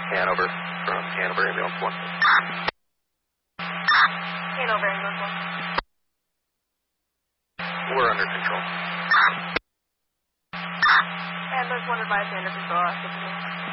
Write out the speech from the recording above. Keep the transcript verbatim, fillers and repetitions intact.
Hanover from Hanover Ambulance one. Hanover Ambulance one. We're under control. And there's one advised under control.